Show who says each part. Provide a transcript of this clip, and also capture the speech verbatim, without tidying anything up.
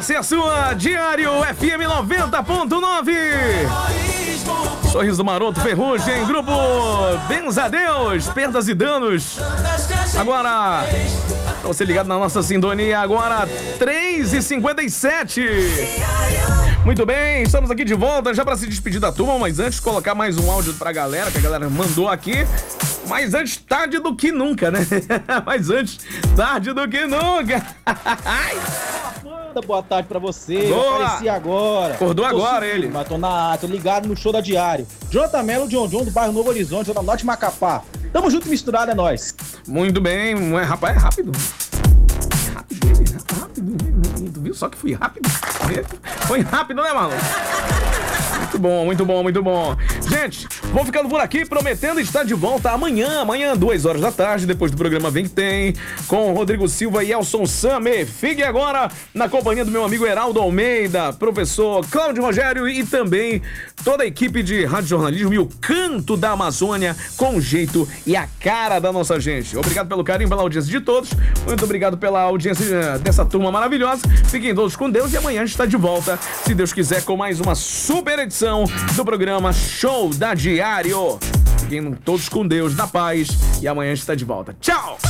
Speaker 1: Essa é a sua Diário F M noventa ponto nove. Sorriso Maroto, Ferrugem, Grupo Benzadeus, Perdas e Danos. Agora, pra você ligado na nossa sintonia, agora três e cinquenta e sete. Muito bem, estamos aqui de volta já pra se despedir da turma, mas antes colocar mais um áudio pra galera, que a galera mandou aqui. Mas antes, tarde do que nunca, né? Mas antes, tarde do que nunca.
Speaker 2: Boa tarde pra você.
Speaker 1: Boa.
Speaker 2: Eu apareci agora.
Speaker 1: Acordou
Speaker 2: tô
Speaker 1: agora
Speaker 2: subindo,
Speaker 1: ele.
Speaker 2: Mas tô na área, tô ligado no show da Diário. Jonathan Melo, John John, do bairro Novo Horizonte, Zona Norte Macapá. Tamo junto e misturado, é nóis.
Speaker 1: Muito bem, é, rapaz, é rápido. Rápido, ele, rápido. Tu viu só que fui rápido? Foi rápido, né, maluco? Muito bom, muito bom, muito bom. Gente, vou ficando por aqui, prometendo estar de volta amanhã, amanhã, duas horas da tarde, depois do programa Vem Que Tem, com Rodrigo Silva e Elson Same. Fique agora na companhia do meu amigo Heraldo Almeida, professor Cláudio Rogério e também toda a equipe de rádio jornalismo e o canto da Amazônia com o jeito e a cara da nossa gente. Obrigado pelo carinho, pela audiência de todos. Muito obrigado pela audiência dessa turma maravilhosa. Fiquem todos com Deus e amanhã a gente está de volta, se Deus quiser, com mais uma super edição do programa Show da Diário. Fiquem todos com Deus, na paz, e amanhã a gente está de volta. Tchau!